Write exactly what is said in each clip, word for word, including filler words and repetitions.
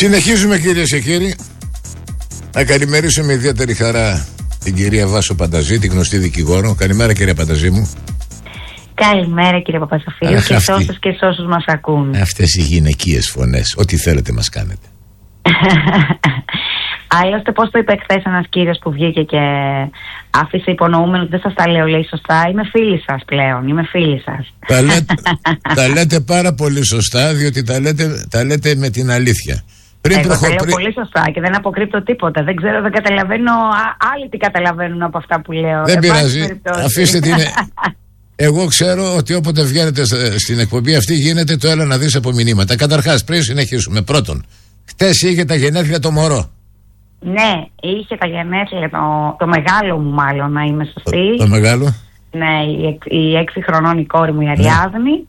Συνεχίζουμε, κυρίες και κύριοι. Να καλημερίσω με ιδιαίτερη χαρά την κυρία Βάσο Πανταζή, την γνωστή δικηγόρο. Καλημέρα, κυρία Πανταζή μου. Καλημέρα, κύριε Παπασαφίλου, και σε όσους και σε όσους μας ακούν. Αυτές οι γυναικείες φωνές, ό,τι θέλετε μας κάνετε. Άλλωστε, πώς το είπε χθες ένας κύριος που βγήκε και άφησε υπονοούμενο ότι δεν σας τα λέω, λέει σωστά. Είμαι φίλη σας πλέον, είμαι φίλη σας. Τα λέτε, τα λέτε πάρα πολύ σωστά, διότι τα λέτε, τα λέτε με την αλήθεια. Πριν Εγώ προχω... τα λέω πριν... πολύ σωστά και δεν αποκρύπτω τίποτα. Δεν ξέρω, δεν καταλαβαίνω. Α, άλλοι τι καταλαβαίνουν από αυτά που λέω. Δεν πειράζει. Αφήστε την. Εγώ ξέρω ότι όποτε βγαίνετε στην εκπομπή αυτή γίνεται το έλα να δεις από μηνύματα. Καταρχάς, πριν συνεχίσουμε, πρώτον, χτες είχε τα γενέθλια το μωρό. Ναι, είχε τα γενέθλια το, το μεγάλο μου, μάλλον, να είμαι σωστή. Το, το μεγάλο. Ναι, η, η έξι χρονών η κόρη μου, η Αριάδνη. Ναι.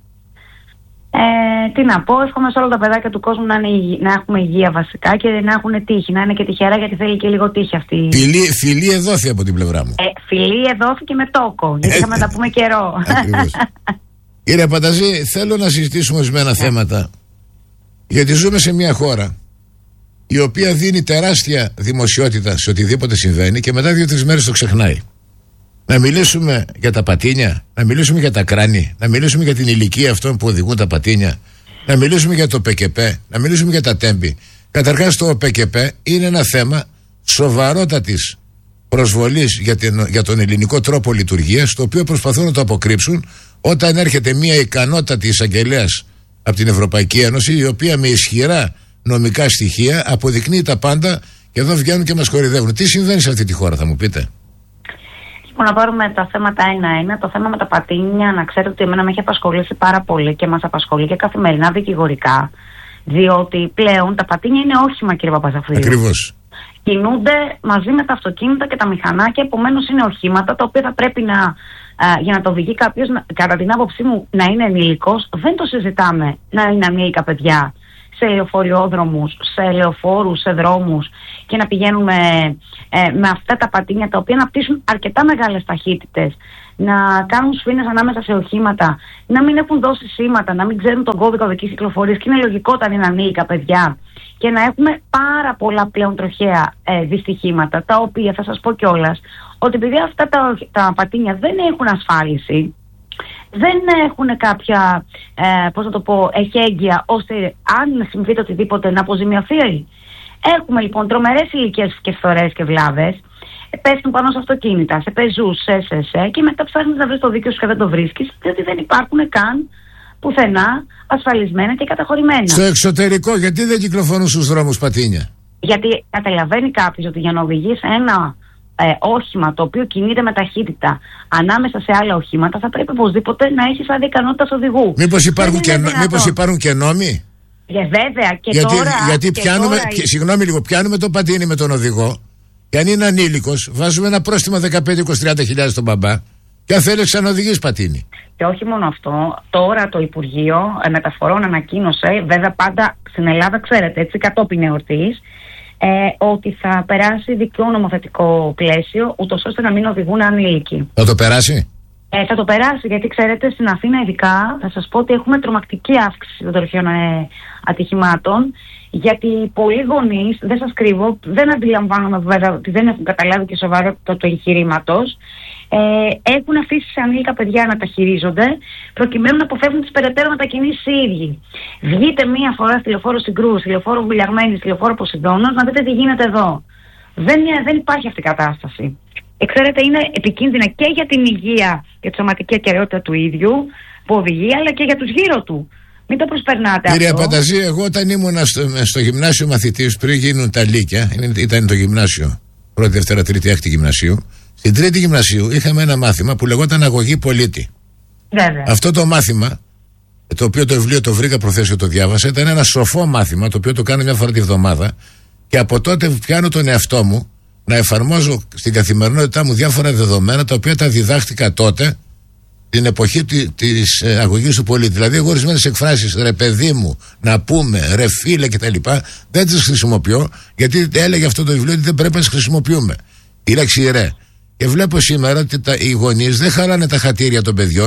Ε, τι να πω, εύχομαι σε όλα τα παιδάκια του κόσμου να, είναι, να έχουμε υγεία βασικά και να έχουν τύχη, να είναι και τυχερά, γιατί θέλει και λίγο τύχη αυτή. Φιλή, φιλή εδόθη από την πλευρά μου. Ε, φιλή εδόθηκε με τόκο, γιατί είχαμε να τα πούμε καιρό. Ακριβώς. Κύριε Πανταζή, θέλω να συζητήσουμε ορισμένα θέματα, γιατί ζούμε σε μια χώρα η οποία δίνει τεράστια δημοσιότητα σε οτιδήποτε συμβαίνει και μετά δύο-τρεις μέρες το ξεχνάει. Να μιλήσουμε για τα πατίνια, να μιλήσουμε για τα κράνη, να μιλήσουμε για την ηλικία αυτών που οδηγούν τα πατίνια, να μιλήσουμε για το ΠΚΠ, να μιλήσουμε για τα τέμπη. Καταρχάς, το ΠΚΠ είναι ένα θέμα σοβαρότατης προσβολής για, την, για τον ελληνικό τρόπο λειτουργίας, το οποίο προσπαθούν να το αποκρύψουν όταν έρχεται μια ικανότατη εισαγγελέας από την Ευρωπαϊκή Ένωση, η οποία με ισχυρά νομικά στοιχεία αποδεικνύει τα πάντα και εδώ βγαίνουν και μας κορυδεύουν. Τι συμβαίνει σε αυτή τη χώρα, θα μου πείτε? Να πάρουμε τα θέματα ένα-ένα. Το θέμα με τα πατίνια, να ξέρετε ότι εμένα με έχει απασχολήσει πάρα πολύ και μας απασχολεί και καθημερινά δικηγορικά. Διότι πλέον τα πατίνια είναι όχημα, κύριε Παπαζαφίλου. Ακριβώς. Κινούνται μαζί με τα αυτοκίνητα και τα μηχανάκια, επομένως είναι οχήματα τα οποία θα πρέπει να, α, για να το οδηγεί κάποιος, κατά την άποψή μου, να είναι ενήλικος. Δεν το συζητάμε να είναι ανήλικα παιδιά σε λεωφοριόδρομους, σε λεωφόρους, σε δρόμους και να πηγαίνουμε ε, με αυτά τα πατίνια τα οποία να πτήσουν αρκετά μεγάλες ταχύτητες, να κάνουν σφήνες ανάμεσα σε οχήματα, να μην έχουν δώσει σήματα, να μην ξέρουν τον κώδικα οδικής κυκλοφορίας, και είναι λογικό όταν είναι ανήλικα παιδιά, και να έχουμε πάρα πολλά πλέον τροχαία ε, δυστυχήματα, τα οποία θα σας πω κιόλας ότι επειδή αυτά τα, τα πατίνια δεν έχουν ασφάλιση, δεν έχουν κάποια, ε, πώς να το πω, εχέγγυα ώστε αν συμβεί το οτιδήποτε να αποζημιωθεί. Έχουμε λοιπόν τρομερές ηλικίες και φθορές και βλάβες, πέφτουν πάνω σε αυτοκίνητα, σε πεζούς, σε ΕΣΕ, και μετά ψάχνεις να βρεις το δίκαιο σου και δεν το βρίσκεις, διότι δεν υπάρχουν καν πουθενά ασφαλισμένα και καταχωρημένα. Στο εξωτερικό, γιατί δεν κυκλοφορούν στους δρόμους πατίνια? Γιατί καταλαβαίνει κάποιος ότι για να οδηγείς ένα Ε, όχημα το οποίο κινείται με ταχύτητα ανάμεσα σε άλλα οχήματα, θα πρέπει οπωσδήποτε να έχεις άδεια ικανότητας οδηγού. Μήπως υπάρχουν, και, μήπως υπάρχουν και νόμοι? Ε, βέβαια και γιατί, τώρα. Γιατί και πιάνουμε, τώρα... συγγνώμη λίγο, πιάνουμε το πατίνι με τον οδηγό, και αν είναι ανήλικος, βάζουμε ένα πρόστιμο δεκαπέντε είκοσι τριάντα χιλιάδες στον μπαμπά, και αν θέλει ξαναοδηγείς πατίνι. Και όχι μόνο αυτό, τώρα το Υπουργείο Μεταφορών ανακοίνωσε, βέβαια πάντα στην Ελλάδα, ξέρετε, έτσι κατόπιν εορτής, Ε, ότι θα περάσει δικό νομοθετικό πλαίσιο, ούτως ώστε να μην οδηγούν ανήλικοι. Θα το περάσει? Ε, θα το περάσει, γιατί ξέρετε, στην Αθήνα ειδικά θα σας πω ότι έχουμε τρομακτική αύξηση των τροχαίων ε, ατυχημάτων, γιατί πολλοί γονείς, δεν σας κρύβω, δεν αντιλαμβάνομαι βέβαια ότι δεν έχουν καταλάβει και σοβαρότητα του εγχειρήματος, ε, έχουν αφήσει σε ανήλικα παιδιά να τα χειρίζονται, προκειμένου να αποφεύγουν τις περαιτέρω μετακινήσεις οι ίδιοι. Βγείτε μία φορά στη λεωφόρο Συγκρού, στη λεωφόρο Βουλιαγμένη, στη λεωφόρο Ποσειδώνος, να δείτε τι γίνεται εδώ. Δεν, δεν υπάρχει αυτή η κατάσταση. Ε, ξέρετε, είναι επικίνδυνα και για την υγεία και τη σωματική ακεραιότητα του ίδιου που οδηγεί, αλλά και για τους γύρω του. Μην το προσπερνάτε. Κυρία αυτό. Πανταζή, εγώ όταν ήμουν στο, στο γυμνάσιο μαθητής, πριν γίνουν τα λύκια, ήταν το γυμνάσιο, πρώτη, δευτέρα, τρίτη, έκτη γυμνασίου. Στην τρίτη γυμνασίου είχαμε ένα μάθημα που λεγόταν αγωγή πολίτη. Βέβαια. Αυτό το μάθημα, το οποίο το βιβλίο το βρήκα προχθές και το διάβασα, ήταν ένα σοφό μάθημα, το οποίο το κάνω μια φορά τη βδομάδα, και από τότε πιάνω τον εαυτό μου να εφαρμόζω στην καθημερινότητά μου διάφορα δεδομένα, τα οποία τα διδάχτηκα τότε, την εποχή της ε, αγωγής του πολίτη. Δηλαδή, εγώ ορισμένες εκφράσεις, ρε παιδί μου, να πούμε, ρε φίλε κτλ., δεν τις χρησιμοποιώ, γιατί έλεγε αυτό το βιβλίο ότι δεν πρέπει να τις χρησιμοποιούμε. Η λέξη ρε. Και βλέπω σήμερα ότι τα, οι γονείς δεν χαράνε τα χατήρια των παιδιών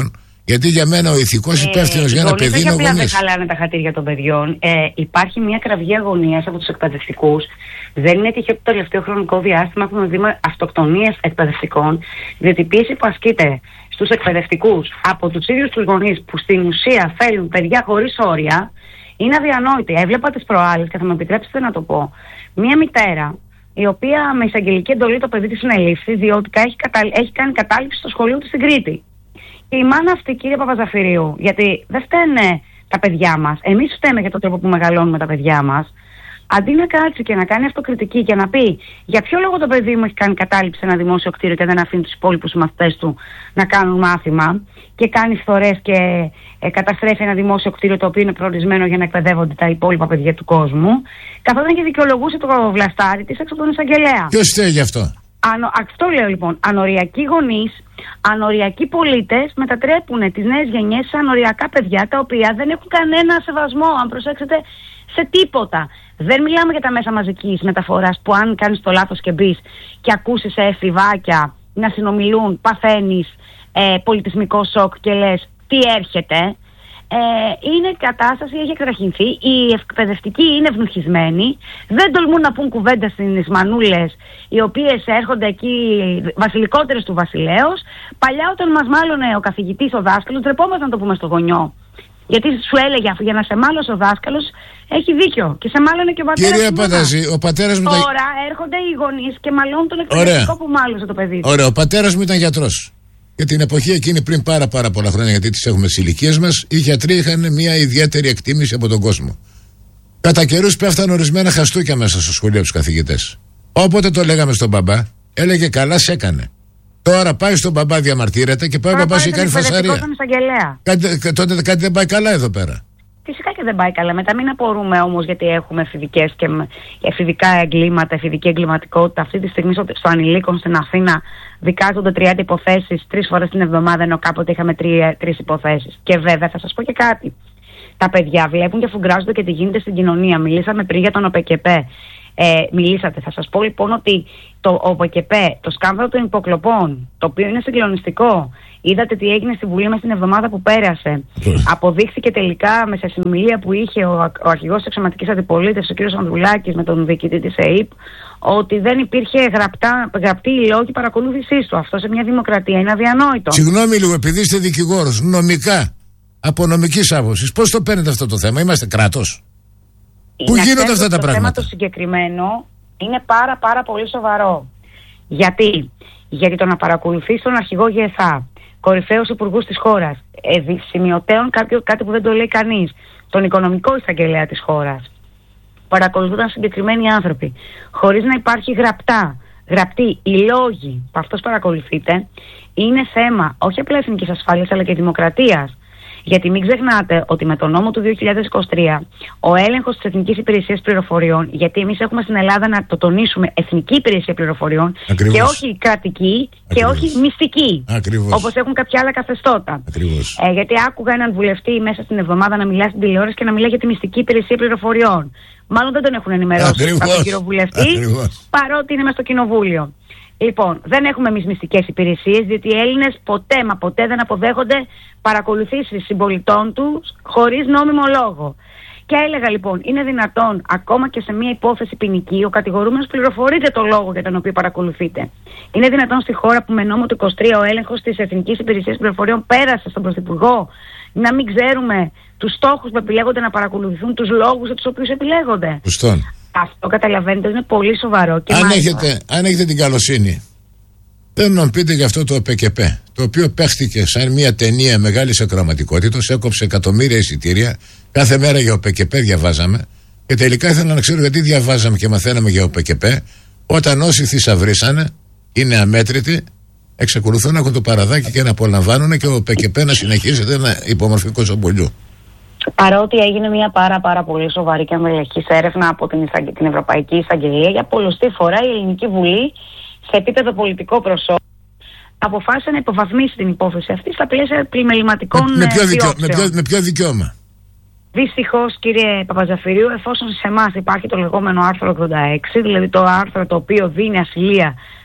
Γιατί για μένα ο ηθικός υπεύθυνος ε, για ένα παιδί είναι ο γονείς. Δεν χαλάνε τα χατήρια των παιδιών. Ε, υπάρχει μια κραυγή αγωνίας από τους εκπαιδευτικούς. Δεν είναι τυχαίο ότι το τελευταίο χρονικό διάστημα έχουμε δει αυτοκτονίες εκπαιδευτικών, διότι η πίεση που ασκείται στους εκπαιδευτικούς από τους ίδιους τους γονείς που στην ουσία θέλουν παιδιά χωρίς όρια είναι αδιανόητη. Έβλεπα τις προάλλες και θα με επιτρέψετε να το πω. Μια μητέρα η οποία με εισαγγελική εντολή το παιδί της συνελήφθη διότι έχει, κατα... έχει κάνει κατάληψη στο σχολείο της στην Κρήτη. Και η μάνα αυτή, κύριε Παπαζαφυρίου, γιατί δεν φταίνε τα παιδιά μας, εμείς φταίμε για τον τρόπο που μεγαλώνουμε τα παιδιά μας, αντί να κάτσει και να κάνει αυτοκριτική και να πει για ποιο λόγο το παιδί μου έχει κάνει κατάληψη σε ένα δημόσιο κτίριο και δεν αφήνει τους υπόλοιπους μαθητές του να κάνουν μάθημα και κάνει φθορές και ε, καταστρέφει ένα δημόσιο κτίριο το οποίο είναι προορισμένο για να εκπαιδεύονται τα υπόλοιπα παιδιά του κόσμου, καθόταν και δικαιολογούσε το βλαστάρι της έξω από τον εισαγγελέα. Ποιος φταίει γι' αυτό? Ανο, αυτό λέω λοιπόν. Ανοριακοί γονείς, ανοριακοί πολίτες μετατρέπουν τις νέες γενιές σε ανοριακά παιδιά τα οποία δεν έχουν κανένα σεβασμό, αν προσέξετε, σε τίποτα. Δεν μιλάμε για τα μέσα μαζικής μεταφοράς που αν κάνεις το λάθος και μπεις και ακούσεις εφηβάκια να συνομιλούν, παθαίνεις ε, πολιτισμικό σοκ και λες τι έρχεται. Ε, είναι κατάσταση, έχει εκτραχυνθεί. Οι εκπαιδευτικοί είναι ευνοχισμένοι. Δεν τολμούν να πούν κουβέντα στις μανούλες, οι οποίες έρχονται εκεί βασιλικότερες του βασιλέως. Παλιά, όταν μας μάλωνε ο καθηγητής, ο δάσκαλος, ντρεπόμαστε να το πούμε στο γονιό. Γιατί σου έλεγε για να σε μάλωσε ο δάσκαλος, έχει δίκιο. Και σε μάλωνε και ο πατέρας. Κυρία Πανταζή, ο πατέρας μου. Τώρα τα... έρχονται οι γονείς και μαλώνουν τον εκπαιδευτικό που μάλωσε το παιδί. Ωραία, ο πατέρας μου ήταν γιατρός. Για την εποχή εκείνη, πριν πάρα πάρα πολλά χρόνια, γιατί τις έχουμε στις ηλικίες μας, οι γιατροί είχαν μια ιδιαίτερη εκτίμηση από τον κόσμο. Κατά καιρούς πέφταν ορισμένα χαστούκια μέσα στο σχολείο τους καθηγητές. Όποτε το λέγαμε στον μπαμπά, έλεγε καλά σε έκανε. Τώρα πάει στον μπαμπά, διαμαρτύρεται και πάει ο μπαμπάς και κάνει φασαρία. Κάτι, τότε κάτι δεν πάει καλά εδώ πέρα. Φυσικά και δεν πάει καλά. Μετά μην απορούμε όμως γιατί έχουμε εφηβικές και εφηβικά εγκλήματα, εφηβική εγκληματικότητα. Αυτή τη στιγμή στο ανηλίκων στην Αθήνα δικάζονται τριάντα υποθέσεις τρεις φορές την εβδομάδα, ενώ κάποτε είχαμε τρεις υποθέσεις. Και βέβαια θα σας πω και κάτι. Τα παιδιά βλέπουν και φουγκράζονται και τι γίνεται στην κοινωνία. Μιλήσαμε πριν για τον ΟΠΕΚΕΠΕ. Ε, μιλήσατε. Θα σας πω λοιπόν ότι το ΟΠΕΚΕΠΕ, το σκάνδαλο των υποκλοπών, το οποίο είναι συγκλονιστικό. Είδατε τι έγινε στη Βουλή μες την εβδομάδα που πέρασε. Αποδείχθηκε τελικά με σε συνομιλία που είχε ο, ο αρχηγός της εξωματικής αντιπολίτευσης, ο κ. Ανδρουλάκης, με τον διοικητή της ΕΕΠ, ότι δεν υπήρχε γραπτά, γραπτή λόγη παρακολούθησής του. Αυτό σε μια δημοκρατία είναι αδιανόητο. Συγγνώμη λίγο, επειδή είστε δικηγόρος, νομικά, από νομικής άποψης, πώς το παίρνετε αυτό το θέμα? Είμαστε κράτος? Πού γίνονται αυτά τα πράγματα? Το θέμα το συγκεκριμένο είναι πάρα πάρα πολύ σοβαρό. Γιατί? Γιατί το να παρακολουθείς τον αρχηγό ΓΕΘΑ, κορυφαίους υπουργούς της χώρας, ε, σημειωτέων κάποιο, κάτι που δεν το λέει κανείς, τον οικονομικό εισαγγελέα της χώρας, παρακολουθούνταν συγκεκριμένοι άνθρωποι, χωρίς να υπάρχει γραπτά, γραπτή, οι λόγοι που αυτός παρακολουθείται, είναι θέμα όχι απλά εθνικής ασφάλειας αλλά και δημοκρατίας. Γιατί μην ξεχνάτε ότι με τον νόμο του δύο χιλιάδες είκοσι τρία ο έλεγχος της Εθνικής Υπηρεσίας Πληροφοριών, γιατί εμείς έχουμε στην Ελλάδα να το τονίσουμε Εθνική Υπηρεσία Πληροφοριών, ακριβώς, και όχι κρατική, ακριβώς, και όχι μυστική, ακριβώς, όπως έχουν κάποια άλλα καθεστώτα. Ε, γιατί άκουγα έναν βουλευτή μέσα στην εβδομάδα να μιλά στην τηλεόραση και να μιλά για τη Μυστική Υπηρεσία Πληροφοριών. Μάλλον δεν τον έχουν ενημερώσει από τον κύριο βουλευτή, παρότι είναι μέσα στο κοινοβούλιο. Λοιπόν, δεν έχουμε εμείς μυστικές υπηρεσίες, διότι οι Έλληνες ποτέ μα ποτέ δεν αποδέχονται παρακολουθήσεις συμπολιτών τους χωρίς νόμιμο λόγο. Και έλεγα λοιπόν, είναι δυνατόν ακόμα και σε μια υπόθεση ποινική ο κατηγορούμενος πληροφορείται το λόγο για τον οποίο παρακολουθείται? Είναι δυνατόν στη χώρα που με νόμο του είκοσι τρία ο έλεγχος της Εθνικής Υπηρεσίας Πληροφοριών πέρασε στον Πρωθυπουργό να μην ξέρουμε τους στόχους που επιλέγονται να παρακολουθούν, τους λόγους για τους οποίους επιλέγονται? Ουστόν. Αυτό καταλαβαίνετε είναι πολύ σοβαρό. Και αν, έχετε, αν έχετε την καλοσύνη, θέλω να πείτε για αυτό το ΟΠΕΚΕΠΕ, το οποίο παίχτηκε σαν μια ταινία μεγάλης ακροματικότητας, έκοψε εκατομμύρια εισιτήρια, κάθε μέρα για ΟΠΕΚΕΠΕ διαβάζαμε, και τελικά ήθελα να ξέρω γιατί διαβάζαμε και μαθαίναμε για ΟΠΕΚΕΠΕ, όταν όσοι θησαυρίσανε, είναι αμέτρητοι, εξακολουθούν να έχουν το παραδάκι και να απολαμβάνουν και ο ΟΠΕΚΕΠΕ να συνεχίζεται ένα υπομορφή κοζομπολιού. Παρότι έγινε μια πάρα πάρα πολύ σοβαρή και αμελεχής έρευνα από την, την Ευρωπαϊκή Εισαγγελία, για πολλοστή φορά η Ελληνική Βουλή σε επίπεδο πολιτικό προσώπου αποφάσισε να υποβαθμίσει την υπόθεση αυτή στα πλαίσια πλημεληματικών με, με, ποιο διώξεων. με, ποιο, με ποιο δικαίωμα? Δυστυχώς, κύριε Παπαζαφυρίου, εφόσον σε εμάς υπάρχει το λεγόμενο άρθρο ογδόντα έξι, δηλαδή το άρθρο το οποίο δίνει ασυλία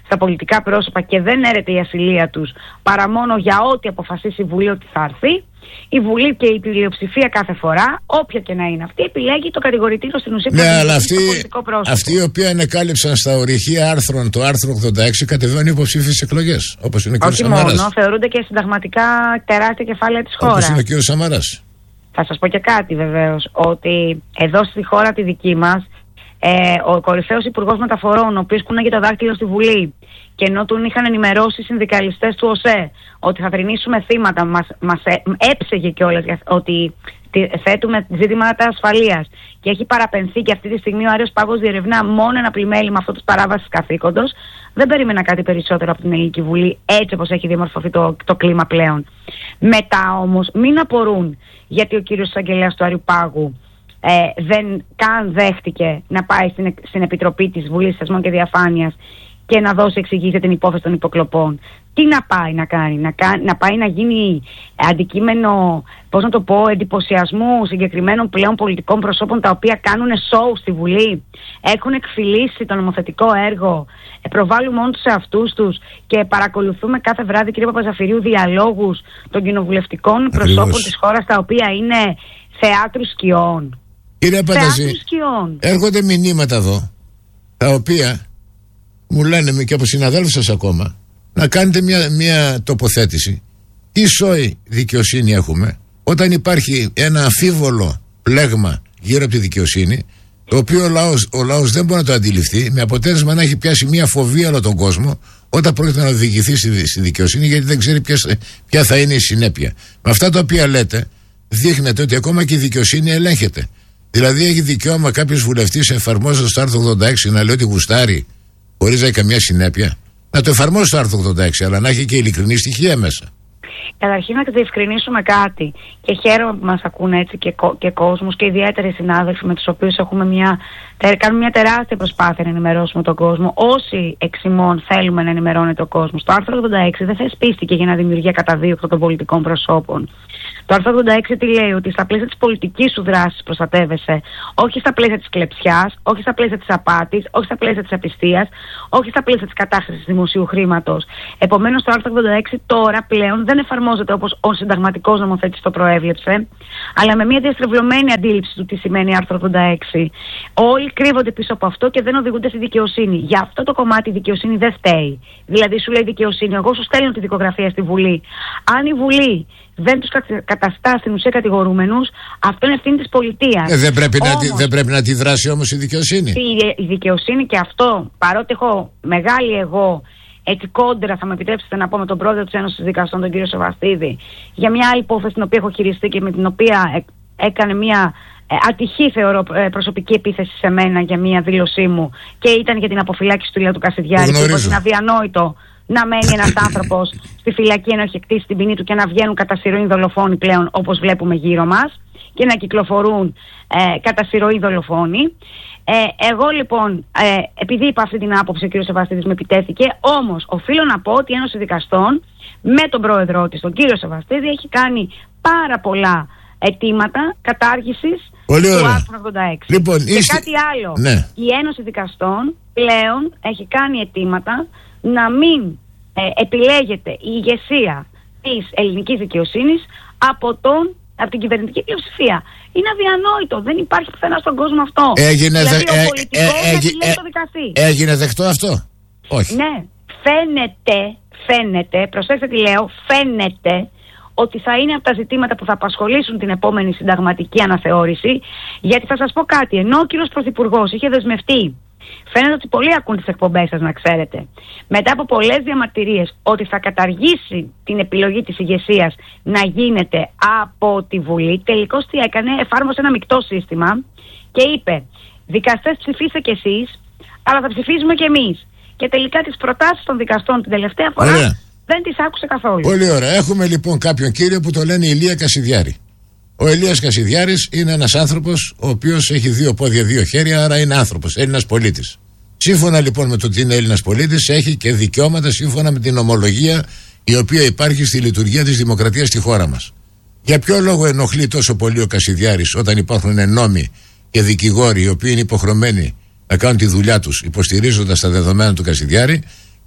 στα πολιτικά πρόσωπα και δεν έρεται η ασυλία τους παρά μόνο για ό,τι αποφασίσει η Βουλή ότι θα έρθει. Η Βουλή και η πλειοψηφία κάθε φορά, όποια και να είναι αυτή, επιλέγει το κατηγορητήριο στην ουσία. Ναι, αλλά αυτοί, αυτοί οι οποίοι ανεκάλυψαν στα ορυχεία άρθρων το άρθρο ογδόντα έξι κατεβαίνουν υποψήφιοι στις εκλογές. Όπως είναι ο κ. Σαμαράς. Όχι μόνο, θεωρούνται και συνταγματικά τεράστια κεφάλαια της χώρας. Όπως είναι ο κ. Σαμαράς. Θα σας πω και κάτι βεβαίως, ότι εδώ στη χώρα τη δική μας, ε, ο κορυφαίος υπουργός μεταφορών, ο οποίος κούναγε το δάχτυλο στη Βουλή, και ενώ τον είχαν ενημερώσει οι συνδικαλιστές του ΟΣΕ ότι θα θρηνήσουμε θύματα, μας, μας έψεγε κιόλας ότι θέτουμε ζήτηματα ασφαλείας και έχει παραπενθεί και αυτή τη στιγμή ο Άριος Πάγος διερευνά μόνο ένα πλημέλημα αυτό της παράβασης καθήκοντος. Δεν περίμενα κάτι περισσότερο από την Ελληνική Βουλή, έτσι όπως έχει διαμορφωθεί το, το κλίμα πλέον. Μετά όμως μην απορούν γιατί ο κύριος εισαγγελέας του Άριου Πάγου ε, δεν καν δέχτηκε να πάει στην, στην Επιτροπή της Βουλής Θεσμών και Διαφάνειας και να δώσει εξηγήσεις για την υπόθεση των υποκλοπών. Τι να πάει να κάνει, να, να πάει να γίνει αντικείμενο, πώς να το πω, εντυπωσιασμού συγκεκριμένων πλέον πολιτικών προσώπων τα οποία κάνουν σοου στη Βουλή, έχουν εκφυλίσει το νομοθετικό έργο, προβάλλουν μόνο σε αυτούς τους και παρακολουθούμε κάθε βράδυ, κύριε Παπαζαφυρίου, διαλόγους των κοινοβουλευτικών προσώπων της χώρας τα οποία είναι θεάτρου σκιών. Κύριε Πανταζή, έρχονται μηνύματα εδώ τα οποία μου λένε και από συναδέλφους σας ακόμα να κάνετε μια, μια τοποθέτηση. Τι σόη δικαιοσύνη έχουμε όταν υπάρχει ένα αμφίβολο πλέγμα γύρω από τη δικαιοσύνη, το οποίο ο λαός, ο λαός δεν μπορεί να το αντιληφθεί, με αποτέλεσμα να έχει πιάσει μια φοβία όλο τον κόσμο όταν πρόκειται να οδηγηθεί στη, στη δικαιοσύνη, γιατί δεν ξέρει ποια, ποια θα είναι η συνέπεια. Με αυτά τα οποία λέτε δείχνετε ότι ακόμα και η δικαιοσύνη ελέγχεται. Δηλαδή έχει δικαίωμα κάποιος βουλευτής, εφαρμόζοντας το άρθρο ογδόντα έξι, να λέει ότι γουστάρει χωρίς να έχει καμιά συνέπεια. Να το εφαρμόσει το άρθρο ογδόντα έξι, αλλά να έχει και ειλικρινή στοιχεία μέσα. Καταρχήν να διευκρινίσουμε κάτι, και χαίρομαι που μας ακούνε έτσι και, κο, και κόσμος και ιδιαίτεροι συνάδελφοι με τους οποίους έχουμε μια, τε, κάνουμε μια τεράστια προσπάθεια να ενημερώσουμε τον κόσμο. Όσοι εξημών θέλουμε να ενημερώνεται ο κόσμος. Το άρθρο ογδόντα έξι δεν θεσπίστηκε για να δημιουργεί καταδίωκτο των πολιτικών προσώπων. Το άρθρο ογδόντα έξι τι λέει? Ότι στα πλαίσια της πολιτικής σου δράσης προστατεύεσαι, όχι στα πλαίσια της κλεψιάς, όχι στα πλαίσια της απάτης, όχι στα πλαίσια της απιστίας, όχι στα πλαίσια της κατάχρησης δημοσίου χρήματος. Επομένως, το άρθρο ογδόντα έξι τώρα πλέον δεν εφαρμόζεται όπως ο συνταγματικός νομοθέτης το προέβλεψε, αλλά με μια διαστρεβλωμένη αντίληψη του τι σημαίνει άρθρο ογδόντα έξι. Όλοι κρύβονται πίσω από αυτό και δεν οδηγούνται στη δικαιοσύνη. Για αυτό το κομμάτι η δικαιοσύνη δεν φταίει. Δηλαδή, σου λέει δικαιοσύνη, εγώ σου στέλνω τη δικογραφία στη Βουλή. Αν η Βουλή δεν τους καταστά στην ουσία κατηγορούμενους, αυτό είναι ευθύνη της πολιτείας. Ε, δεν, πρέπει όμως, να, δεν πρέπει να τη δράσει όμως η δικαιοσύνη. Η, η δικαιοσύνη, και αυτό, παρότι έχω μεγάλη εγώ έτσι κόντρα, θα με επιτρέψετε να πω, με τον πρόεδρο της Ένωσης Δικαστών, τον κύριο Σεβαστίδη, για μια άλλη υπόθεση την οποία έχω χειριστεί και με την οποία έκανε μια ε, ατυχή, θεωρώ, ε, προσωπική επίθεση σε μένα για μια δήλωσή μου, και ήταν για την αποφυλάκηση του Ηλία του Κασιδιάρη, που είναι αδιανόητο να μένει ένας άνθρωπος στη φυλακή ενώ έχει εκτίσει την ποινή του και να βγαίνουν κατά συρροή δολοφόνοι πλέον, όπως βλέπουμε γύρω μας, και να κυκλοφορούν ε, κατά συρροή δολοφόνοι. Ε, εγώ λοιπόν, ε, επειδή είπα αυτή την άποψη, ο κ. Σεβαστίδης με επιτέθηκε, όμως οφείλω να πω ότι η Ένωση Δικαστών με τον πρόεδρό της, τον κύριο Σεβαστίδη, έχει κάνει πάρα πολλά αιτήματα κατάργησης του άρθρου ογδόντα έξι. Λοιπόν, και είστε... κάτι άλλο, ναι. Η Ένωση Δικαστών πλέον έχει κάνει αιτήματα να μην ε, επιλέγεται η ηγεσία της ελληνικής δικαιοσύνης από, τον, από την κυβερνητική πλειοψηφία. Είναι αδιανόητο. Δεν υπάρχει πουθενά στον κόσμο αυτό. Έγινε, δηλαδή, δε, ο ε, πολιτικός ε, ε, επιλέγει ε, το δικαστή. Έγινε δεκτό αυτό? Όχι. Ναι. Φαίνεται, φαίνεται, προσέξτε τι λέω, φαίνεται ότι θα είναι από τα ζητήματα που θα απασχολήσουν την επόμενη συνταγματική αναθεώρηση, γιατί θα σας πω κάτι, ενώ ο κύριος Πρωθυπουργός είχε δεσμευτεί, φαίνεται ότι πολλοί ακούν τις εκπομπές σας, να ξέρετε, μετά από πολλές διαμαρτυρίες, ότι θα καταργήσει την επιλογή της ηγεσίας να γίνεται από τη Βουλή. Τελικώς τι έκανε? Εφάρμοσε ένα μεικτό σύστημα και είπε, δικαστές ψηφίστε κι εσείς, αλλά θα ψηφίζουμε κι εμείς. Και τελικά τις προτάσεις των δικαστών την τελευταία φορά Ωραία. δεν τις άκουσε καθόλου. Πολύ ωραία. Έχουμε λοιπόν κάποιον κύριο που το λένε Ηλία Κασιδιάρη. Ο Ηλίας Κασιδιάρης είναι ένας άνθρωπος ο οποίος έχει δύο πόδια, δύο χέρια, άρα είναι άνθρωπος, Έλληνας πολίτης. Σύμφωνα λοιπόν με το ότι είναι Έλληνας πολίτης, έχει και δικαιώματα σύμφωνα με την ομολογία η οποία υπάρχει στη λειτουργία της δημοκρατίας στη χώρα μας. Για ποιο λόγο ενοχλεί τόσο πολύ ο Κασιδιάρης όταν υπάρχουν νόμοι και δικηγόροι οι οποίοι είναι υποχρεωμένοι να κάνουν τη δουλειά τους υποστηρίζοντας τα δεδομένα του Κασιδιάρη, και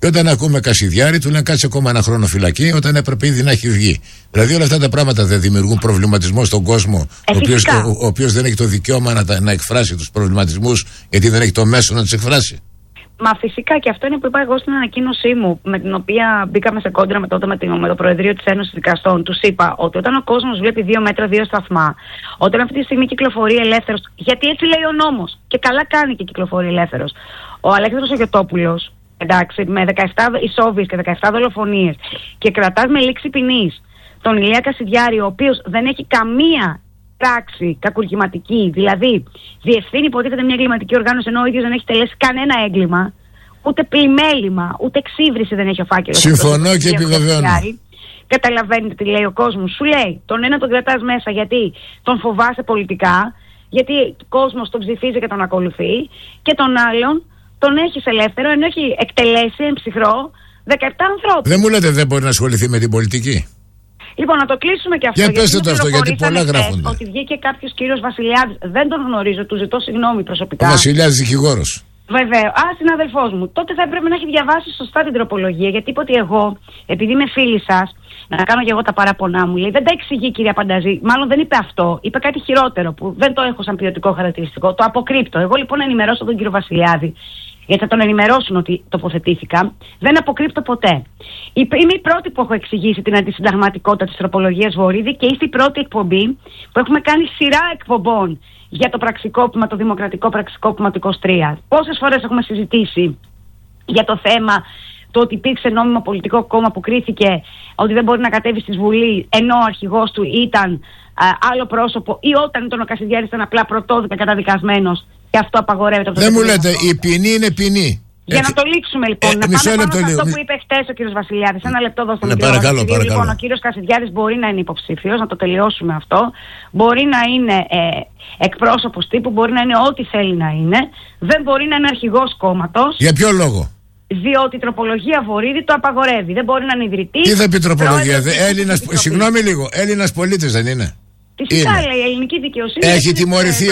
Και όταν ακούμε Κασιδιάρη, του λένε κάτσε ακόμα ένα χρόνο φυλακή, όταν έπρεπε ήδη να έχει βγει. Δηλαδή όλα αυτά τα πράγματα δεν δημιουργούν προβληματισμό στον κόσμο, ε, ο οποίος, ο, ο οποίος δεν έχει το δικαίωμα να, να εκφράσει τους προβληματισμούς, γιατί δεν έχει το μέσο να τους εκφράσει. Μα φυσικά, και αυτό είναι που είπα εγώ στην ανακοίνωσή μου, με την οποία μπήκαμε σε κόντρα με, τότε με, την, με το Προεδρείο της Ένωσης Δικαστών. Τους είπα ότι όταν ο κόσμος βλέπει δύο μέτρα, δύο σταθμά, όταν αυτή τη στιγμή κυκλοφορεί ελεύθερος, γιατί έτσι λέει ο νόμος, και καλά κάνει και κυκλοφορεί ελεύθερος, ο Αλέξανδρος Αγιωτόπουλος, εντάξει, με δεκαεπτά ισόβιες και δεκαεπτά δολοφονίες, και κρατάς με λήξη ποινής τον Ηλία Κασιδιάρη, ο οποίος δεν έχει καμία πράξη κακουργηματική, δηλαδή διευθύνει υποτίθεται μια εγκληματική οργάνωση, ενώ ο ίδιος δεν έχει τελέσει κανένα έγκλημα, ούτε πλημέλημα, ούτε εξύβριση δεν έχει ο φάκελος. Συμφωνώ και επιβεβαιώνω. Καταλαβαίνετε τι λέει ο κόσμος. Σου λέει τον ένα τον κρατάς μέσα γιατί τον φοβάσαι πολιτικά, γιατί ο κόσμος τον ψηφίζει και τον ακολουθεί, και τον άλλον τον έχεις ελεύθερο, ενώ έχει εκτελέσει εμψυχρό δεκαεπτά ανθρώπους. Δεν μου λέτε δεν μπορεί να ασχοληθεί με την πολιτική. Λοιπόν, να το κλείσουμε και αυτό. Για πέστε το αυτό, γιατί πολλά γράφονται. Ότι βγήκε κάποιος κύριος Βασιλιάδης, δεν τον γνωρίζω, του ζητώ συγγνώμη προσωπικά. Ο Βασιλιάδης δικηγόρος. Βέβαια. Α, συναδελφός μου. Τότε θα έπρεπε να έχει διαβάσει σωστά την τροπολογία, γιατί είπε ότι εγώ, επειδή είμαι φίλη σας, να κάνω και εγώ τα παράπονά μου, λέει, δεν τα εξηγεί κυρία Πανταζή. Μάλλον δεν είπε αυτό. Είπε κάτι χειρότερο που δεν το έχω σαν ποιοτικό χαρακτηριστικό. Το αποκρύπτω. Εγώ λοιπόν ενημερώσω τον κύριο Βασιλιάδη, γιατί θα τον ενημερώσουν ότι τοποθετήθηκα, δεν αποκρύπτω ποτέ. Είμαι η πρώτη που έχω εξηγήσει την αντισυνταγματικότητα της τροπολογίας Βορίδη, και είστε η πρώτη εκπομπή που έχουμε κάνει σειρά εκπομπών για το πραξικόπημα, το δημοκρατικό πραξικόπημα του είκοσι τρία. Πόσες φορές έχουμε συζητήσει για το θέμα το ότι υπήρξε νόμιμο πολιτικό κόμμα που κρίθηκε ότι δεν μπορεί να κατέβει στη Βουλή, ενώ ο αρχηγός του ήταν α, άλλο πρόσωπο, ή όταν ήταν ο Κασιδιάρης ήταν απλά πρωτόδικα καταδικασμένος. Και αυτό απαγορεύεται από το. Δεν μου λέτε, η ποινή είναι ποινή. Για Έχ... να το λήξουμε λοιπόν, ε, να πάμε πάνω σε αυτό που είπε χτες ο κύριος Βασιλιάδης. Ένα λεπτό δώστε μου. Ναι, παρακαλώ, παρακαλώ. Λοιπόν, ο κύριος Κασιδιάρης μπορεί να είναι υποψήφιος, να το τελειώσουμε αυτό. Μπορεί να είναι ε, εκπρόσωπος τύπου, μπορεί να είναι ό,τι θέλει να είναι. Δεν μπορεί να είναι αρχηγός κόμματος. Για ποιο λόγο? Διότι η τροπολογία Βορίδη το απαγορεύει. Δεν μπορεί να είναι ιδρυτής. Τι θα πει τροπολογία? Έλληνας, συγγνώμη λίγο, Έλληνας πολίτης δεν είναι? Φυσικά, λέει, η ελληνική δικαιοσύνη έχει τιμωρηθεί.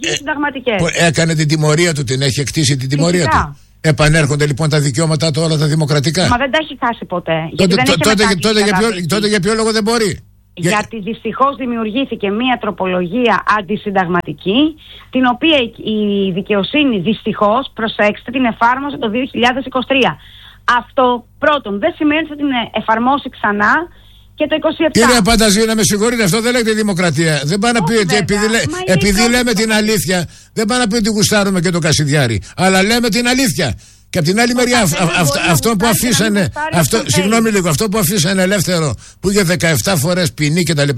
Ε, έκανε την τιμωρία του, την έχει εκτίσει την τιμωρία Φυσικά. του. Επανέρχονται λοιπόν τα δικαιώματά του όλα τα δημοκρατικά. Μα δεν τα έχει χάσει ποτέ. Τότε, δεν τότε, τότε, τότε, για ποιο, τότε για ποιο λόγο δεν μπορεί? Γιατί δυστυχώς δημιουργήθηκε μια τροπολογία αντισυνταγματική, την οποία η δικαιοσύνη δυστυχώς, προσέξτε, την εφάρμοσε το δύο χιλιάδες είκοσι τρία. Αυτό πρώτον δεν σημαίνει ότι θα την εφαρμόσει ξανά και το είκοσι επτά. Κύριε Πανταζή, να με συγχωρείτε, αυτό δεν λέγεται δημοκρατία. Δεν πάει να πει ότι επειδή, λέ, επειδή λέμε την αλήθεια, δεν πάει να πει ότι γουστάρουμε και το Κασιδιάρη. Αλλά λέμε την αλήθεια. Και από την άλλη μεριά, αυ, αυ, αυτό που αφήσανε, αυτό, συγγνώμη λίγο, αυτό που αφήσανε ελεύθερο, που είχε δεκαεπτά φορές ποινή κτλ.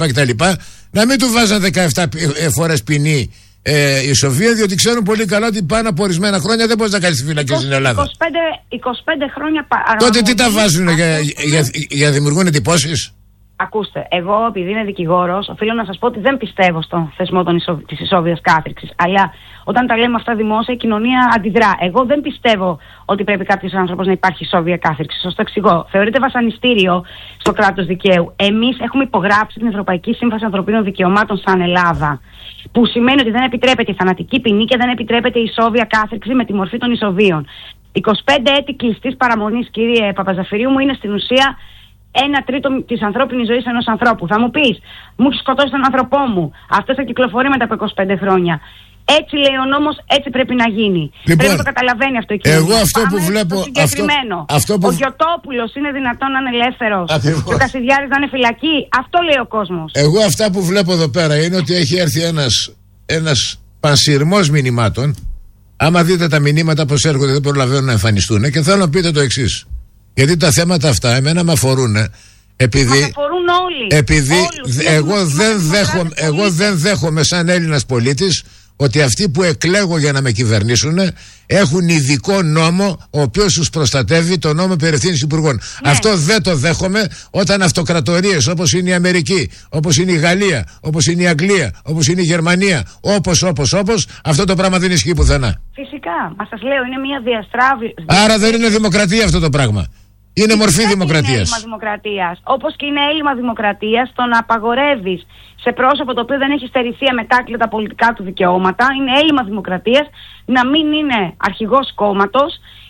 Να μην του βάζαν δεκαεπτά φορές ποινή ε, ισοβία, διότι ξέρουν πολύ καλά ότι πάνω από ορισμένα χρόνια δεν μπορεί να κάνει τη φυλακή στην Ελλάδα. είκοσι πέντε χρόνια παραπάνω. Τότε τι τα βάζουν, για, για, για να δημιουργούν εντυπώσεις? Ακούστε, εγώ επειδή είμαι δικηγόρος, οφείλω να σας πω ότι δεν πιστεύω στον θεσμό ισο... της ισόβιας κάθριξης. Αλλά όταν τα λέμε αυτά δημόσια, η κοινωνία αντιδρά. Εγώ δεν πιστεύω ότι πρέπει κάποιος άνθρωπος να υπάρχει ισόβια κάθριξη. Σας το εξηγώ. Θεωρείται βασανιστήριο στο κράτος δικαίου. Εμείς έχουμε υπογράψει την Ευρωπαϊκή Σύμβαση Ανθρωπίνων Δικαιωμάτων σαν Ελλάδα. Που σημαίνει ότι δεν επιτρέπεται η θανατική ποινή και δεν επιτρέπεται η ισόβια κάθριξη με τη μορφή των ισοβίων. είκοσι πέντε έτη κλειστής παραμονής, κύριε Παπαζαφυρίου μου, είναι στην ουσία ένα τρίτο της ανθρώπινης ζωής ενός ανθρώπου. Θα μου πεις, μου έχει σκοτώσει τον άνθρωπό μου. Αυτό θα κυκλοφορεί μετά από είκοσι πέντε χρόνια. Έτσι λέει ο νόμος, έτσι πρέπει να γίνει. Λοιπόν, πρέπει να το καταλαβαίνει αυτό η κοινωνία. Εγώ αυτό Πάμε που βλέπω. Συγκεκριμένο. Αυτό, αυτό που... Ο Γιωτόπουλος είναι δυνατόν να είναι ελεύθερος. Και ο Κασιδιάρης να είναι φυλακή. Αυτό λέει ο κόσμος. Εγώ αυτά που βλέπω εδώ πέρα είναι ότι έχει έρθει ένας, ένας πανσυρμός μηνυμάτων. Άμα δείτε τα μηνύματα πως έρχονται, δεν προλαβαίνουν να εμφανιστούν. Και θέλω να πείτε το εξής. Γιατί τα θέματα αυτά εμένα με αφορούν. Επειδή, Μας αφορούν όλοι. Επειδή Όλους, εγώ, δεν δέχομαι, εγώ δεν δέχομαι σαν Έλληνας πολίτης ότι αυτοί που εκλέγω για να με κυβερνήσουν έχουν ειδικό νόμο ο οποίος τους προστατεύει, το νόμο περί ευθύνης υπουργών. Ναι. Αυτό δεν το δέχομαι όταν αυτοκρατορίες όπως είναι η Αμερική, όπως είναι η Γαλλία, όπως είναι η Αγγλία, όπως είναι η Γερμανία, όπως, όπως, όπως, αυτό το πράγμα δεν ισχύει πουθενά. Φυσικά, μα σας λέω, είναι μια διαστράβη. Άρα δεν είναι δημοκρατία αυτό το πράγμα. Είναι μορφή δημοκρατίας. Είναι έλλειμμα δημοκρατίας. Όπως και είναι έλλειμμα δημοκρατίας το να απαγορεύεις σε πρόσωπο το οποίο δεν έχει στερηθεί αμετάκλητα τα πολιτικά του δικαιώματα. Είναι έλλειμμα δημοκρατίας να μην είναι αρχηγός κόμματος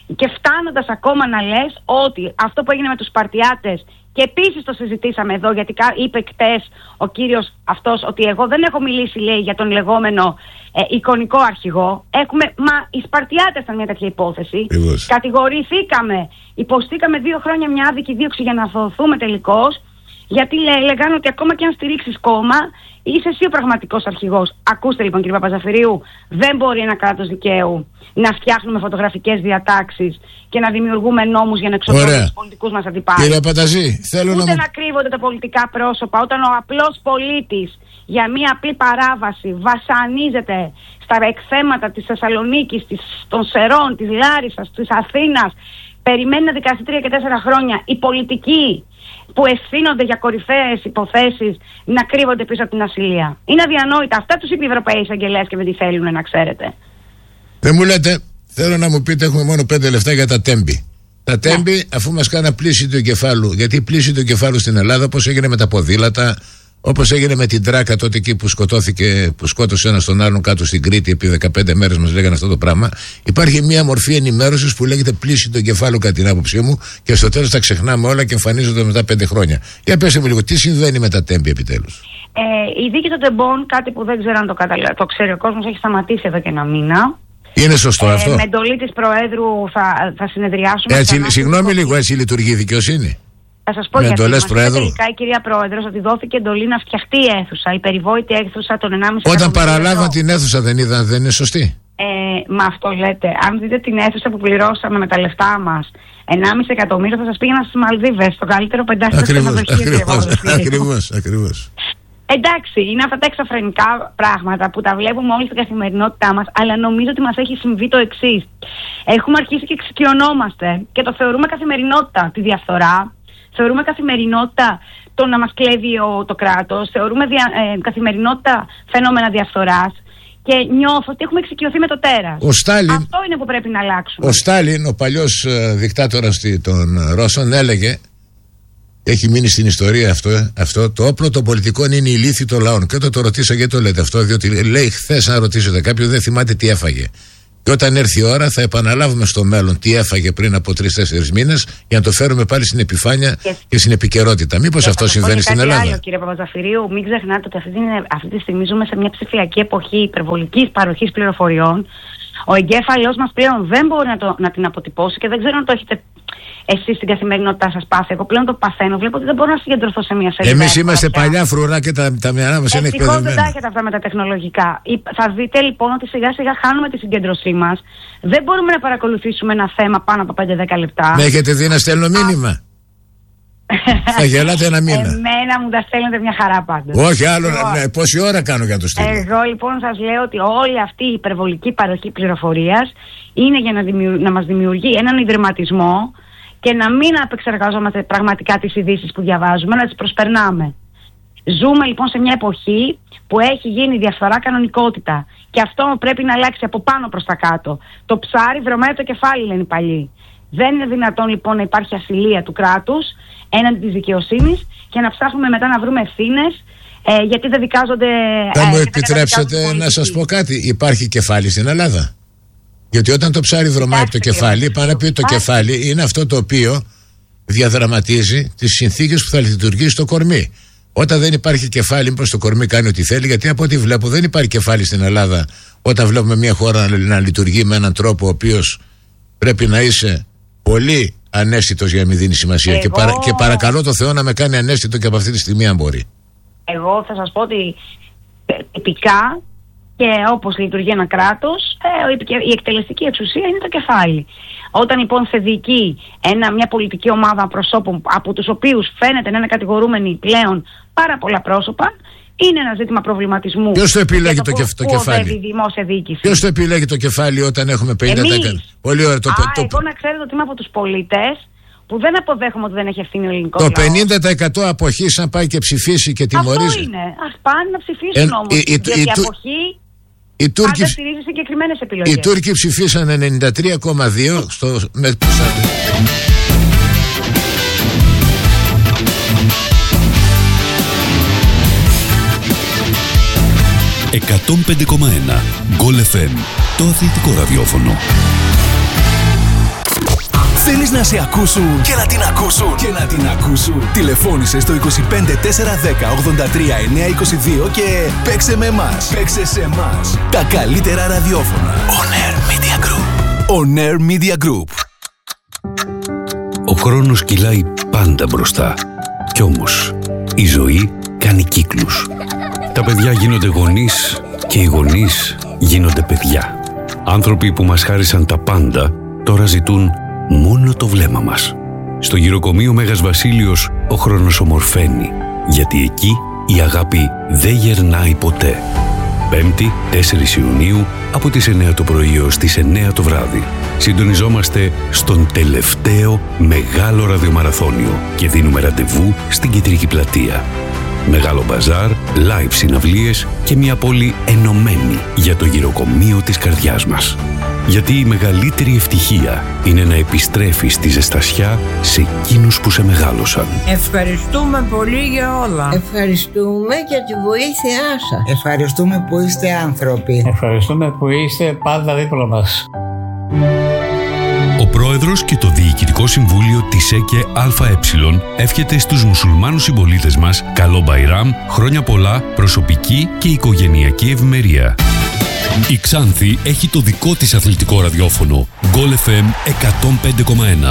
Και φτάνοντας ακόμα να λες ότι αυτό που έγινε με τους Σπαρτιάτες, και επίσης το συζητήσαμε εδώ, γιατί είπε χτες ο κύριος αυτός ότι εγώ δεν έχω μιλήσει, λέει, για τον λεγόμενο ε, εικονικό αρχηγό. Έχουμε, μα οι Σπαρτιάτες ήταν μια τέτοια υπόθεση. Ιβώς. Κατηγορηθήκαμε, υποστήκαμε δύο χρόνια μια άδικη δίωξη για να αθωωθούμε τελικώς, γιατί λέ, λέγανε ότι ακόμα και αν στηρίξεις κόμμα, είσαι εσύ ο πραγματικός αρχηγός. Ακούστε λοιπόν, κύριε Παπαζαφυρίου, δεν μπορεί ένα κράτος δικαίου να φτιάχνουμε φωτογραφικές διατάξεις και να δημιουργούμε νόμους για να εξοδεύουμε τους πολιτικούς μας αντιπάλους. Κύριε Πανταζή, θέλω Ούτε να... να κρύβονται τα πολιτικά πρόσωπα όταν ο απλός πολίτης για μία απλή παράβαση βασανίζεται στα εκθέματα της Θεσσαλονίκης, της, των Σερών, της Λάρισσας, της Αθήνας. Περιμένει να δικαστεί τρία και τέσσερα χρόνια. Οι πολιτικοί που ευθύνονται για κορυφαίες υποθέσεις να κρύβονται πίσω από την ασυλία. Είναι αδιανόητα. Αυτά τους είπε οι Ευρωπαίοι εισαγγελέες και δεν τη θέλουν, να ξέρετε. Δεν μου λέτε, θέλω να μου πείτε, έχουμε μόνο πέντε λεφτά για τα τέμπη. Τα τέμπη, ναι, αφού μας κάνα πλήση του εγκεφάλου. Γιατί η πλήση του εγκεφάλου στην Ελλάδα, όπως έγινε με τα ποδήλατα, όπως έγινε με την Τράκα τότε εκεί που σκοτώθηκε, που σκότωσε ένα τον άλλον κάτω στην Κρήτη, επί δεκαπέντε μέρες μας λέγανε αυτό το πράγμα. Υπάρχει μια μορφή ενημέρωσης που λέγεται πλήση του εγκεφάλου, κατά την άποψή μου, και στο τέλος τα ξεχνάμε όλα και εμφανίζονται μετά πέντε χρόνια. Για πέστε μου λίγο, τι συμβαίνει με τα τέμπη επιτέλους? Ε, η δίκη των τεμπών, κάτι που δεν ξέρω αν το, καταλα... το ξέρει ο κόσμος, έχει σταματήσει εδώ και ένα μήνα. Είναι σωστό ε, αυτό? Με εντολή της Προέδρου θα, θα συνεδριάσουμε. Έτσι, συγγνώμη λίγο, έτσι λειτουργεί η δικαιοσύνη? Θα σας πω, με γιατί μας είπε τελικά η κυρία Πρόεδρος ότι δόθηκε εντολή να φτιαχτεί η αίθουσα, η περιβόητη αίθουσα των ενάμιση Όταν παραλάβαν την αίθουσα δεν είδαν, δεν είναι σωστή? Ε, μα αυτό λέτε. Αν δείτε την αίθουσα που πληρώσαμε με τα λεφτά μας, ενάμιση εκατομμύριο, θα σας πήγαινα στις Μαλδίβες, το καλύτερο πεντάστερο ξενοδοχείο. Ακριβώς, ακριβώς. Εντάξει, είναι αυτά τα εξωφρενικά πράγματα που τα βλέπουμε όλοι στην καθημερινότητά μας, αλλά νομίζω ότι μας έχει συμβεί το εξής. Έχουμε αρχίσει και εξοικειωνόμαστε και το θεωρούμε καθημερινότητα τη διαφθορά. Θεωρούμε καθημερινότητα το να μας κλέβει ο, το κράτος, θεωρούμε δια, ε, καθημερινότητα φαινόμενα διαφθοράς και νιώθω ότι έχουμε εξοικειωθεί με το τέρας. Ο Στάλιν, αυτό είναι που πρέπει να αλλάξουμε. Ο Στάλιν, ο παλιός ε, δικτάτορας των Ρώσων, έλεγε, έχει μείνει στην ιστορία αυτό, ε, αυτό, το όπλο των πολιτικών είναι η λύθη των λαών. Και όταν το ρωτήσα, γιατί το λέτε αυτό? Διότι λέει, χθες αν ρωτήσετε κάποιον δεν θυμάται τι έφαγε. Και όταν έρθει η ώρα θα επαναλάβουμε στο μέλλον τι έφαγε πριν από τρεις-τέσσερις μήνες για να το φέρουμε πάλι στην επιφάνεια και, και στην επικαιρότητα. Μήπως αυτό συμβαίνει στην Ελλάδα? Άλλο, κύριε Παπαζαφυρίου, μην ξεχνάτε ότι αυτή, είναι, αυτή τη στιγμή ζούμε σε μια ψηφιακή εποχή υπερβολικής παροχής πληροφοριών. Ο εγκέφαλός μας πλέον δεν μπορεί να, το, να την αποτυπώσει και δεν ξέρω αν το έχετε εσείς στην καθημερινότητά σας πάθει. Εγώ πλέον το παθαίνω. Βλέπω ότι δεν μπορώ να συγκεντρωθώ σε μια σελίδα. Εμείς είμαστε παλιά φρουρά και τα, τα μυαλά μας είναι εκπαιδευμένα. Ευτυχώς δεν τα έχετε αυτά με τα τεχνολογικά. Θα δείτε λοιπόν ότι σιγά σιγά χάνουμε τη συγκέντρωσή μας. Δεν μπορούμε να παρακολουθήσουμε ένα θέμα πάνω από πέντε δέκα λεπτά. Με έχετε δει να στέλνω μήνυμα? Θα γελάτε ένα μήνα. Εμένα μου τα στέλνετε μια χαρά πάντως. Όχι άλλο, ναι, πόση ώρα κάνω για να το στείλω? Εγώ λοιπόν σας λέω ότι όλη αυτή η υπερβολική παροχή πληροφορίας είναι για να, δημιου... να μας δημιουργεί έναν ιδρυματισμό και να μην απεξεργαζόμαστε πραγματικά τις ειδήσεις που διαβάζουμε, να τις προσπερνάμε. Ζούμε λοιπόν σε μια εποχή που έχει γίνει διαφθορά κανονικότητα και αυτό πρέπει να αλλάξει από πάνω προς τα κάτω. Το ψάρι βρωμάει το κεφάλι, λένε οι παλιοί. Δεν είναι δυνατόν λοιπόν να υπάρχει ασυλία του κράτους έναντι της δικαιοσύνης και να ψάχνουμε μετά να βρούμε ευθύνες ε, γιατί δεν δικάζονται. Θα μου ε, επιτρέψετε να σας πω κάτι? Υπάρχει κεφάλι στην Ελλάδα? Γιατί όταν το ψάρι βρωμάει από το κεφάλι, πάνω να πει το κεφάλι είναι αυτό το οποίο διαδραματίζει τις συνθήκες που θα λειτουργήσει το κορμί. Όταν δεν υπάρχει κεφάλι, μήπως το κορμί κάνει ό,τι θέλει? Γιατί από ό,τι βλέπω δεν υπάρχει κεφάλι στην Ελλάδα όταν βλέπουμε μια χώρα να, να λειτουργεί με έναν τρόπο ο οποίος πρέπει να είσαι πολύ ανέστητος για να μην δίνει σημασία. Εγώ... Και, παρα, και παρακαλώ το Θεό να με κάνει ανέστητο και από αυτή τη στιγμή, αν μπορεί. Εγώ θα σας πω ότι τυπικά και όπως λειτουργεί ένα κράτος, ε, η εκτελεστική εξουσία είναι το κεφάλι. Όταν λοιπόν σε διοικεί ένα, μια πολιτική ομάδα προσώπων από τους οποίους φαίνεται να είναι κατηγορούμενοι πλέον πάρα πολλά πρόσωπα, είναι ένα ζήτημα προβληματισμού. Ποιος το επιλέγει το, το, κεφ, το κεφάλι? Ποιος το επιλέγει το κεφάλι όταν έχουμε πενήντα τοις εκατό? Πολύ ωραία. Το, Α, το, εγώ να ξέρετε ότι είμαι από τους πολίτες που δεν αποδέχομαι ότι δεν έχει ευθύνη ο ελληνικός λαός. Το πενήντα τοις εκατό αποχής, αν πάει και ψηφίσει και τιμωρίζει. Αυτό είναι. Ας πάνε να ψηφίσουν όμως. Η, η, η, η αποχή οι Τούρκοι, πάντα στηρίζει συγκεκριμένες επιλογές. Οι Τούρκοι ψηφίσαν ενενήντα τρία κόμμα δύο στο... Με... εκατόν πέντε κόμμα ένα Γκολ εφ εμ, το αθλητικό ραδιόφωνο. Θέλεις να σε ακούσουν και να την ακούσουν και να την ακούσουν. Τηλεφώνησε στο είκοσι πέντε τετρακόσια δέκα ογδόντα τρία εννιακόσια είκοσι δύο και παίξε με εμάς. Παίξε σε εμάς. Τα καλύτερα ραδιόφωνα. On Air Media Group. On Air Media Group. Ο χρόνος κυλάει πάντα μπροστά. Κι όμως η ζωή κάνει κύκλους. Τα παιδιά γίνονται γονείς και οι γονείς γίνονται παιδιά. Άνθρωποι που μας χάρισαν τα πάντα τώρα ζητούν μόνο το βλέμμα μας. Στο γυροκομείο Μέγας Βασίλειος ο χρόνος ομορφαίνει, γιατί εκεί η αγάπη δεν γερνάει ποτέ. Πέμπτη, τέσσερις Ιουνίου, από τις εννέα το πρωί ως τις εννέα το βράδυ. Συντονιζόμαστε στον τελευταίο μεγάλο ραδιομαραθώνιο και δίνουμε ραντεβού στην Κεντρική Πλατεία. Μεγάλο μπαζάρ, live συναυλίες και μια πόλη ενωμένη για το γυροκομείο της καρδιάς μας. Γιατί η μεγαλύτερη ευτυχία είναι να επιστρέφεις τη ζεστασιά σε εκείνους που σε μεγάλωσαν. Ευχαριστούμε πολύ για όλα. Ευχαριστούμε για τη βοήθειά σας. Ευχαριστούμε που είστε άνθρωποι. Ευχαριστούμε που είστε πάντα δίπλα μας. Ο πρόεδρος και το Διοικητικό Συμβούλιο της ΕΚΕ ΑΕ εύχεται στους μουσουλμάνους συμπολίτες μας καλό Μπαϊράμ, χρόνια πολλά, προσωπική και οικογενειακή ευημερία. Η Ξάνθη έχει το δικό της αθλητικό ραδιόφωνο Goal εφ εμ εκατόν πέντε κόμμα ένα.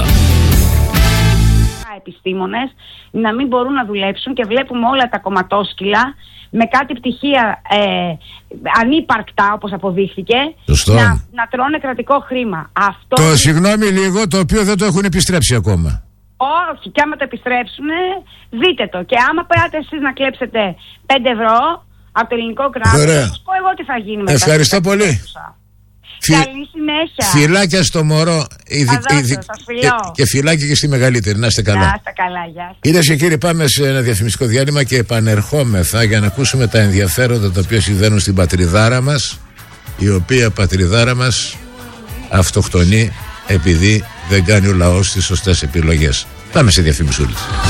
Επιστήμονες να μην μπορούν να δουλέψουν και βλέπουμε όλα τα κομματόσκυλα με κάτι πτυχία ε, ανύπαρκτα, όπως αποδείχθηκε, να, να τρώνε κρατικό χρήμα. Αυτό το είναι... συγγνώμη λίγο, το οποίο δεν το έχουν επιστρέψει ακόμα. Όχι, και άμα το επιστρέψουν, δείτε το. Και άμα πάτε εσείς να κλέψετε πέντε ευρώ από το ελληνικό κράτος, θα σας πω εγώ τι θα γίνει μετά. Ευχαριστώ πολύ. Φι... Καλή συνέχεια. Φιλάκια στο μωρό. Ειδι... Ειδι... Και... και φιλάκια και στη μεγαλύτερη. Να είστε καλά. Να είστε καλά, γεια. Κυρίες και κύριοι, πάμε σε ένα διαφημιστικό διάλειμμα και επανερχόμεθα για να ακούσουμε τα ενδιαφέροντα τα οποία συμβαίνουν στην πατριδάρα μας, η οποία πατριδάρα μας αυτοκτονεί επειδή δεν κάνει ο λαός τις σωστές επιλογές. Πάμε σε διαφημισούλες.